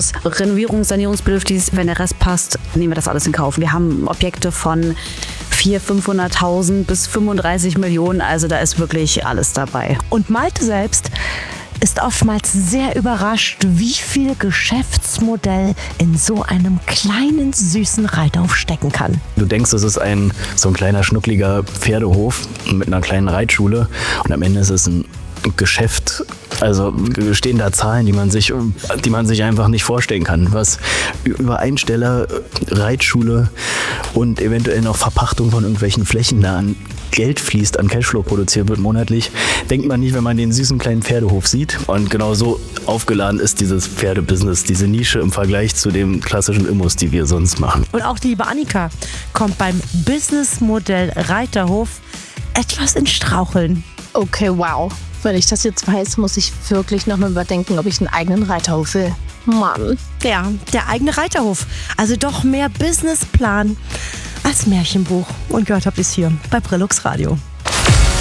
etwas renovierungs-sanierungsbedürftig ist, wenn der Rest passt, nehmen wir das alles in Kauf. Wir haben Objekte von 400.000, 500.000 bis 35 Millionen, also da ist wirklich alles dabei. Und Malte selbst ist oftmals sehr überrascht, wie viel Geschäftsmodell in so einem kleinen, süßen Reiterhof stecken kann. Du denkst, es ist so ein kleiner, schnuckliger Pferdehof mit einer kleinen Reitschule und am Ende ist es ein Geschäft. Also stehen da Zahlen, die man sich einfach nicht vorstellen kann. Was über Einsteller, Reitschule und eventuell noch Verpachtung von irgendwelchen Flächen da an Geld fließt, an Cashflow produziert wird monatlich, denkt man nicht, wenn man den süßen kleinen Pferdehof sieht. Und genau so aufgeladen ist dieses Pferdebusiness, diese Nische im Vergleich zu dem klassischen Immos, die wir sonst machen. Und auch die liebe Annika kommt beim Businessmodell Reiterhof etwas ins Straucheln. Okay, wow. Wenn ich das jetzt weiß, muss ich wirklich nochmal überdenken, ob ich einen eigenen Reiterhof will. Mann. Ja, der eigene Reiterhof. Also doch mehr Businessplan als Märchenbuch. Und gehört habt ihr es hier bei Brillux Radio.